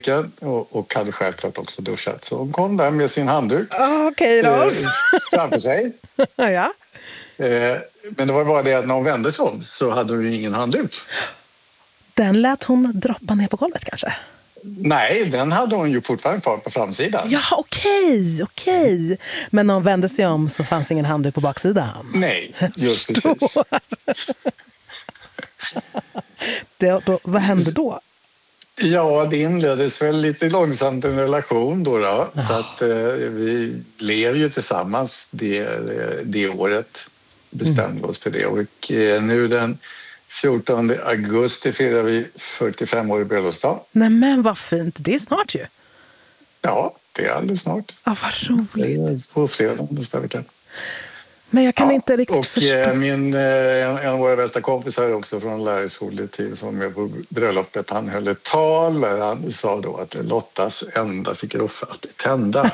och hade självklart också duschat. Så hon kom där med sin handduk Okej, Rolf. framför sig. Ja. Men det var bara det att när hon vände sig om så hade hon ju ingen handduk. Den lät hon droppa ner på golvet kanske? Nej, den hade hon ju fortfarande kvar på framsidan. Ja, okej. Men när hon vände sig om så fanns ingen handduk på baksidan. Nej, just precis. Vad hände då? Ja, det inleddes väl lite långsamt en relation då. Så att vi blev ju tillsammans det året. Bestämde oss för det. Och nu den 14 augusti firar vi 45-årig bröllopsdag. Nej men vad fint, det är snart ju. Ja, det är alldeles snart. Ja, vad roligt. Det är på fredag nästa vecka. Men jag kan inte riktigt förstå. En av våra bästa kompisar också från lärarskoletid som med på bröllopet, han höll ett tal där han sa då att Lottas enda fick att tända.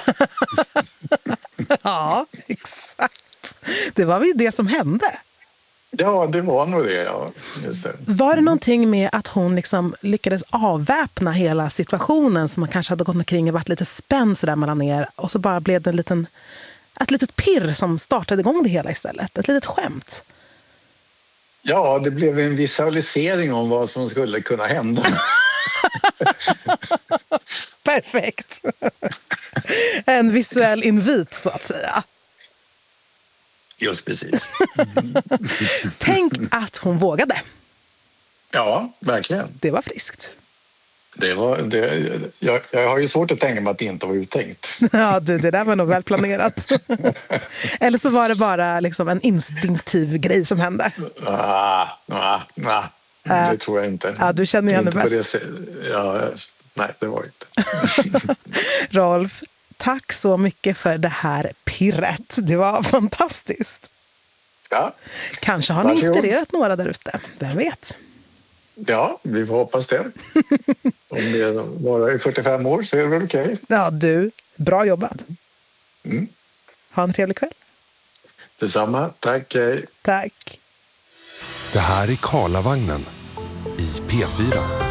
Ja, exakt. Det var ju det som hände. Ja, det var nog det, ja. Just det. Var det någonting med att hon liksom lyckades avväpna hela situationen som man kanske hade gått omkring och varit lite spänd sådär mellan er och så bara blev det ett litet pirr som startade igång det hela istället? Ett litet skämt? Ja, det blev en visualisering om vad som skulle kunna hända. Perfekt. En visuell invit så att säga. Just precis. Tänk att hon vågade. Ja, verkligen. Det var friskt. Jag har ju svårt att tänka mig att det inte var uttänkt. Ja, det där var nog väl planerat. Eller så var det bara liksom en instinktiv grej som hände. Det tror jag inte. Ja, du känner ju henne bäst. Nej, det var inte. Rolf, tack så mycket för det här pirret. Det var fantastiskt. Ja. Kanske har ni inspirerat några där ute. Vem vet? Ja, vi får hoppas det. Om det var i 45 år så är det väl okej. Ja, du. Bra jobbat. Mm. Ha en trevlig kväll. Detsamma. Tack. Tack. Det här är Karlavagnen i P4.